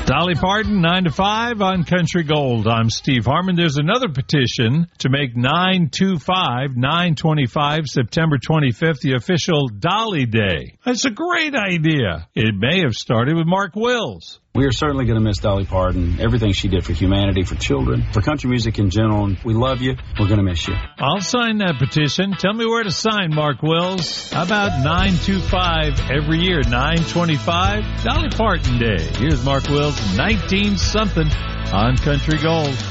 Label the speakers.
Speaker 1: Dolly Parton, 9 to 5 on Country Gold. I'm Steve Harmon. There's another petition to make 9/25 September 25th the official Dolly Day. That's a great idea. It may have started with Mark Wills.
Speaker 2: We are certainly going to miss Dolly Parton, everything she did for humanity, for children, for country music in general. We love you. We're going to miss you.
Speaker 1: I'll sign that petition. Tell me where to sign, Mark Wills. How about 9/25 every year? 9/25, Dolly Parton Day. Here's Mark Wills, 19-something on Country Gold.